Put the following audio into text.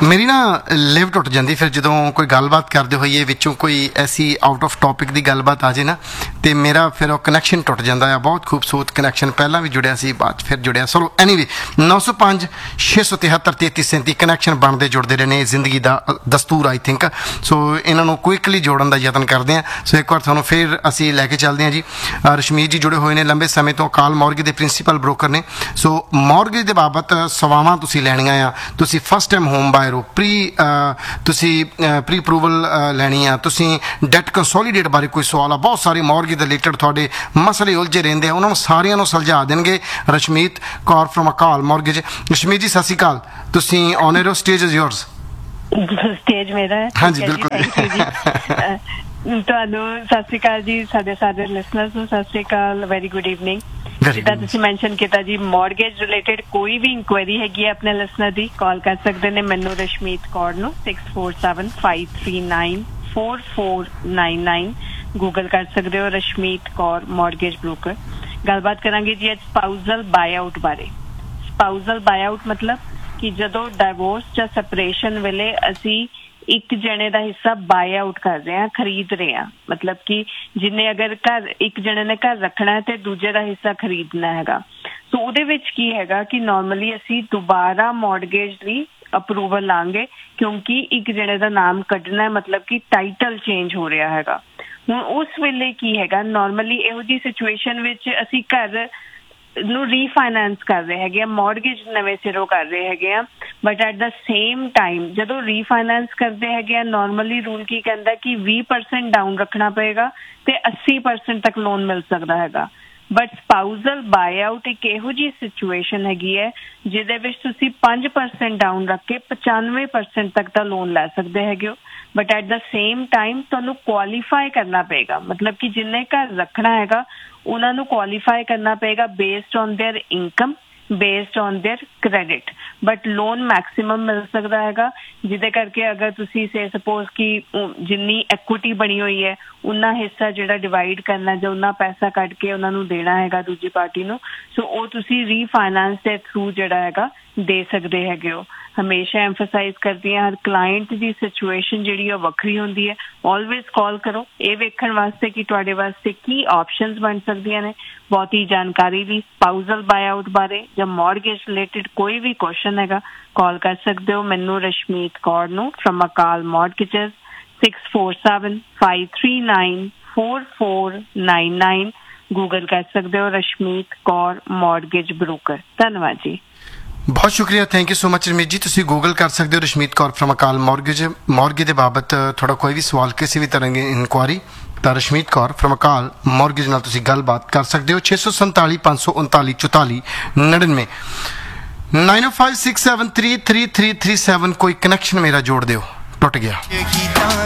ਮੇਰੀ ਨਾ ਲਿਵ ਟੁੱਟ ਜਾਂਦੀ ਫਿਰ ਜਦੋਂ ਕੋਈ ਗੱਲਬਾਤ ਕਰਦੇ ਹੋਈਏ ਵਿੱਚੋਂ ਕੋਈ ਐਸੀ ਆਊਟ ਆਫ ਟੌਪਿਕ ਦੀ ਗੱਲਬਾਤ ਆ ਜੇ ਨਾ ਤੇ ਮੇਰਾ ਫਿਰ ਉਹ ਕਨੈਕਸ਼ਨ ਟੁੱਟ ਜਾਂਦਾ ਆ। ਬਹੁਤ ਖੂਬਸੂਰਤ ਕਨੈਕਸ਼ਨ ਪਹਿਲਾਂ ਵੀ ਜੁੜਿਆ ਸੀ, ਬਾਅਦ ਫਿਰ ਜੁੜਿਆ। ਚਲੋ ਐਨੀਵੇ 905 673 3337 ਕਨੈਕਸ਼ਨ ਬਣਦੇ ਜੁੜਦੇ ਰਹੇ ਨੇ, ਜ਼ਿੰਦਗੀ ਦਾ ਦਸਤੂਰ ਆਈ ਥਿੰਕ। ਸੋ ਇਹਨਾਂ ਨੂੰ ਕੁਇਕਲੀ ਜੋੜਨ ਦਾ ਯਤਨ ਕਰਦੇ ਹਾਂ। ਸੋ ਇੱਕ ਵਾਰ ਤੁਹਾਨੂੰ ਫਿਰ ਅਸੀਂ ਲੈ ਕੇ ਚੱਲਦੇ ਹਾਂ ਜੀ। ਰਸ਼ਮੀਤ ਜੀ ਜੁੜੇ ਹੋਏ ਨੇ ਲੰਬੇ ਸਮੇਂ ਤੋਂ, ਅਕਾਲ ਮੌਰਗੇਜ ਦੇ ਪ੍ਰਿੰਸੀਪਲ ਬ੍ਰੋਕਰ ਨੇ। ਸੋ ਮੌਰਗੇਜ ਦੇ ਬਾਬਤ ਸਵਾਵਾਂ ਤੁਸੀਂ ਲੈਣੀਆਂ ਆ, ਤੁਸੀਂ ਫਸਟ ਟਾਈਮ ਹੋਮ ਬਾਇਰ ਹੋ, ਤੁਸੀਂ ਪ੍ਰੀ ਅਪਰੂਵਲ ਲੈਣੀ ਆ, ਤੁਸੀਂ ਡੈਟ ਕੰਸੋਲੀਡੇਟ ਬਾਰੇ ਕੋਈ ਸਵਾਲ ਆ, ਬਹੁਤ ਸਾਰੇ ਮੌਰਗੇਜ ਦੇ ਰਿਲੇਟਡ ਤੁਹਾਡੇ ਮਸਲੇ ਉਲਝੇ ਰਹਿੰਦੇ ਆ, ਉਹਨਾਂ ਨੂੰ ਸਾਰਿਆਂ ਨੂੰ ਸੁਲਝਾ ਦੇਣਗੇ Rashmeet Kaur from Akal mortgage. Rashmeet ਜੀ ਸਤਿ ਸ਼੍ਰੀ ਅਕਾਲ, ਤੁਸੀਂ on air, stage is yours. Stage ਮੇਰਾ ਹੈ। ਹਾਂਜੀ ਬਿਲਕੁਲ। ਤੁਹਾਨੂੰ ਸਤਿ ਸ਼੍ਰੀ ਅਕਾਲ ਜੀ, ਸਾਡੇ ਸਾਰੇ ਲਿਸਨਰਸ ਨੂੰ ਸਤਿ ਸ਼੍ਰੀ ਅਕਾਲ, ਵੈਰੀ ਗੁੱਡ ਈਵਨਿੰਗ। ਜਿੱਦਾਂ ਤੁਸੀਂ ਮੈਂਸ਼ਨ ਕੀਤਾ ਜੀ, ਮੌਰਗੇਜ ਰਿਲੇਟਡ ਕੋਈ ਵੀ ਇਨਕੁਆਇਰੀ ਹੈਗੀ ਹੈ ਆਪਣੇ ਲਿਸਨਰ ਦੀ, ਕਾਲ ਕਰ ਸਕਦੇ ਨੇ ਮੈਨੂੰ ਰਸ਼ਮੀਤ ਕੌਰ ਨੂੰ 6475394499। ਗੂਗਲ ਕਰ ਸਕਦੇ ਹੋ ਰਸ਼ਮੀਤ ਕੌਰ ਮੌਰਗੇਜ ਬ੍ਰੋਕਰ। ਗੱਲਬਾਤ ਕਰਾਂਗੇ ਜੀ ਅੱਜ ਸਪਾਊਜ਼ਲ ਬਾਇਆਊਟ ਬਾਰੇ। ਸਪਾਊਜ਼ਲ ਬਾਇਆਊਟ ਮਤਲਬ ਕਿ ਜਦੋਂ ਡਾਈਵੋਰਸ ਜਾਂ ਸੈਪਰੇਸ਼ਨ ਵੇਲੇ ਅਸੀਂ ਇੱਕ ਜਣੇ ਦਾ ਹਿੱਸਾ ਬਾਏ ਆਊਟ ਕਰ ਰਹੇ ਹਾਂ, ਖਰੀਦ ਰਹੇ ਹਾਂ। ਮਤਲਬ ਕਿ ਜਿੰਨੇ ਅਗਰ ਘਰ ਇੱਕ ਜਣੇ ਨੇ ਘਰ ਰੱਖਣਾ ਹੈ ਤੇ ਦੂਜੇ ਦਾ ਹਿੱਸਾ ਖਰੀਦਣਾ ਹੈਗਾ। ਸੋ ਉਹਦੇ ਵਿੱਚ ਕੀ ਹੈਗਾ ਕਿ ਨਾਰਮਲੀ ਅਸੀਂ ਦੁਬਾਰਾ ਮੌਰਗੇਜ ਲਈ ਅਪਰੂਵਲ ਲਾਂਗੇ, ਕਿਉਂਕਿ ਇੱਕ ਜਣੇ ਦਾ ਨਾਮ ਕੱਢਣਾ, ਮਤਲਬ ਕਿ ਟਾਈਟਲ ਚੇਂਜ ਹੋ ਰਿਹਾ ਹੈਗਾ। ਹੁਣ ਉਸ ਵੇਲੇ ਕੀ ਹੈਗਾ, ਨਾਰਮਲੀ ਇਹੋ ਜਿਹੀ ਸਿਚੁਏਸ਼ਨ ਵਿੱਚ ਅਸੀਂ ਘਰ ਨੂੰ ਰੀਫਾਈਨੈਂਸ ਕਰ ਰਹੇ ਹੈਗੇ ਆ, ਮੌਰਗੇਜ ਨਵੇਂ ਸਿਰੋਂ ਕਰ ਰਹੇ ਹੈਗੇ ਆ। But at the same time ਜਦੋਂ ਰੀਫਾਈਨੈਂਸ ਕਰਦੇ ਹੈਗੇ ਆ, ਨਾਰਮਲੀ ਰੂਲ ਕੀ ਕਹਿੰਦਾ ਕਿ 20% ਡਾਊਨ ਰੱਖਣਾ ਪਏਗਾ ਤੇ 80% ਤੱਕ ਲੋਨ ਮਿਲ ਸਕਦਾ ਹੈਗਾ। ਬਟ ਸਪਾਊਜ਼ਲ ਬਾਇਆਊਟ ਇੱਕ ਇਹੋ ਜਿਹੀ ਸਿਚੁਏਸ਼ਨ ਹੈਗੀ ਹੈ ਜਿਹਦੇ ਵਿੱਚ ਤੁਸੀਂ 5% ਡਾਊਨ ਰੱਖ ਕੇ 95% ਤੱਕ ਦਾ ਲੋਨ ਲੈ ਸਕਦੇ ਹੈਗੇ ਹੋ। But at the same time ਤੁਹਾਨੂੰ ਕੁਆਲੀਫਾਈ ਕਰਨਾ ਪਏਗਾ, ਮਤਲਬ ਕਿ ਜਿੰਨੇ ਘਰ ਰੱਖਣਾ ਹੈਗਾ ਉਹਨਾਂ ਨੂੰ ਕੁਆਲੀਫਾਈ ਕਰਨਾ ਪਏਗਾ based on there income, based on there credit. But loan maximum ਮਿਲ ਸਕਦਾ ਹੈਗਾ, ਜਿਹਦੇ ਕਰਕੇ ਅਗਰ ਤੁਸੀਂ ਸੇ ਸਪੋਜ਼ ਕਿ ਜਿੰਨੀ ਐਕੁਇਟੀ ਬਣੀ ਹੋਈ ਹੈ ਉਨਾ ਹਿੱਸਾ ਜਿਹੜਾ ਡਿਵਾਈਡ ਕਰਨਾ ਜਾਂ ਉਨਾ ਪੈਸਾ ਕੱਢ ਕੇ ਉਹਨਾਂ ਨੂੰ ਦੇਣਾ ਹੈਗਾ ਦੂਜੀ ਪਾਰਟੀ ਨੂੰ, ਸੋ ਉਹ ਤੁਸੀਂ ਰੀਫਾਈਨੈਂਸ ਦੇ ਥਰੂ ਜਿਹੜਾ ਹੈਗਾ ਦੇ ਸਕਦੇ ਹੈਗੇ ਹੋ। ਹਮੇਸ਼ਾ ਐਮਫਸਾਈਜ਼ ਕਰਦੀ ਹਾਂ, ਹਰ ਕਲਾਇੰਟ ਦੀ ਸਿਚੁਏਸ਼ਨ ਜਿਹੜੀ ਉਹ ਵੱਖਰੀ ਹੁੰਦੀ ਹੈ। ਆਲਵੇਜ਼ ਕਾਲ ਕਰੋ ਇਹ ਵੇਖਣ ਵਾਸਤੇ ਕਿ ਤੁਹਾਡੇ ਵਾਸਤੇ ਕੀ ਆਪਸ਼ਨਸ ਬਣ ਸਕਦੀਆਂ ਨੇ। ਬਹੁਤੀ ਜਾਣਕਾਰੀ ਲਈ ਸਪਾਊਜ਼ਲ ਬਾਇਆਊਟ ਬਾਰੇ ਜਾਂ ਮੌਰਗੇਜ ਰਿਲੇਟਡ ਕੋਈ ਵੀ ਕੁਐਸਚਨ ਹੈਗਾ, ਕਾਲ ਕਰ ਸਕਦੇ ਹੋ ਮੈਨੂੰ ਰਸ਼ਮੀਤ ਕੌਰ ਨੂੰ ਫਰਮ ਅਕਾਲ ਮੌਰਗੇਜਸ 6475394499। ਗੂਗਲ ਕਰ ਸਕਦੇ ਹੋ ਰਸ਼ਮੀਤ ਕੌਰ ਮੌਰਗੇਜ ਬ੍ਰੋਕਰ। ਧੰਨਵਾਦ ਜੀ, ਬਹੁਤ ਸ਼ੁਕਰੀਆ, thank you so much Rameet ਜੀ। ਤੁਸੀਂ ਗੂਗਲ ਕਰ ਸਕਦੇ ਹੋ ਰਸ਼ਮੀਤ ਕੌਰ ਫਰਮ ਅਕਾਲ ਮੌਰਗੇਜ। ਮੌਰਗੇਜ ਦੇ ਬਾਬਤ ਤੁਹਾਡਾ ਕੋਈ ਵੀ ਸਵਾਲ, ਕਿਸੇ ਵੀ ਤਰ੍ਹਾਂ ਦੀ ਇਨਕੁਆਰੀ, ਤਾਂ ਰਸ਼ਮੀਤ ਕੌਰ ਫਰਮ ਅਕਾਲ ਮੌਰਗੇਜ ਨਾਲ ਤੁਸੀਂ ਗੱਲਬਾਤ ਕਰ ਸਕਦੇ ਹੋ। 647 539 44 99 9056733337। ਕੋਈ ਕਨੈਕਸ਼ਨ ਮੇਰਾ ਜੋੜ ਦਿਓ, ਟੁੱਟ ਗਿਆ।